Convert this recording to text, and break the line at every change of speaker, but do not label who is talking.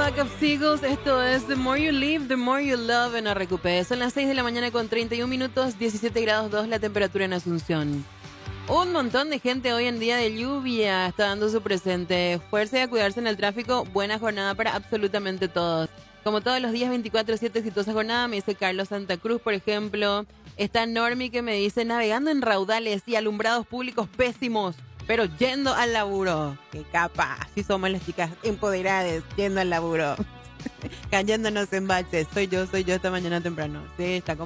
Flock of Seagulls, esto es The More You Live, The More You Love en RQP. Son las 6 de la mañana con 31 minutos, 17 grados 2 la temperatura en Asunción. Un montón de gente hoy en día de lluvia está dando su presente. Fuerza y a cuidarse en el tráfico. Buena jornada para absolutamente todos. Como todos los días 24/7, exitosa jornada, me dice Carlos Santa Cruz, por ejemplo. Está Normi que me dice, navegando en raudales y alumbrados públicos pésimos, pero yendo al laburo. ¡Qué capa! Así somos las chicas empoderadas, yendo al laburo. Cayéndonos en baches. Soy yo esta mañana temprano. Sí, está